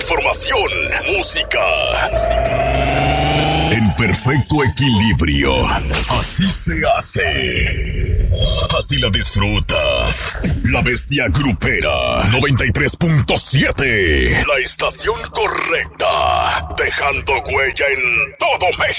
información, música. En perfecto equilibrio. Así se hace. Así la disfrutas. La Bestia Grupera 93.7. La estación correcta. Dejando huella en todo México.